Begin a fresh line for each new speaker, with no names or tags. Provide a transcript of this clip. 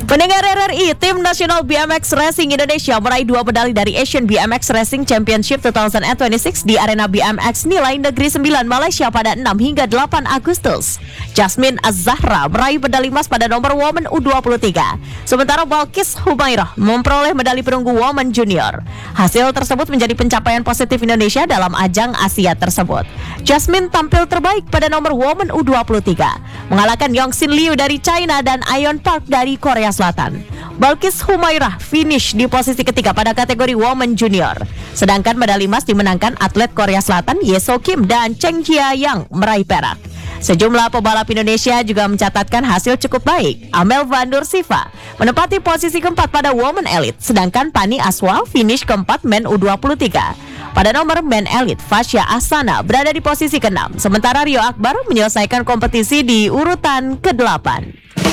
Pendengar RRI, tim nasional BMX Racing Indonesia meraih 2 medali dari Asian BMX Racing Championship 2026 di arena BMX Nilai Negeri 9 Malaysia pada 6 hingga 8 Agustus. Jasmine Az-Zahra meraih medali emas pada nomor Women U23, sementara Balkis Humairah memperoleh medali perunggu Women Junior. Hasil tersebut menjadi pencapaian positif Indonesia dalam ajang Asia tersebut. Jasmine tampil terbaik pada nomor Women U23, mengalahkan Yongsin Liu dari China dan Ayon Park dari Korea Selatan. Balkis Humairah finish di posisi ketiga pada kategori Women Junior. Sedangkan medali emas dimenangkan atlet Korea Selatan Yeso Kim dan Cheng Jia Yang meraih perak. Sejumlah pebalap Indonesia juga mencatatkan hasil cukup baik. Amel Vandur Siva menempati posisi keempat pada Women Elite, sedangkan Pani Aswa finish keempat Men U23. Pada nomor Men Elite, Fasya Ahsana berada di posisi ke-6, sementara Rio Akbar menyelesaikan kompetisi di urutan ke-8.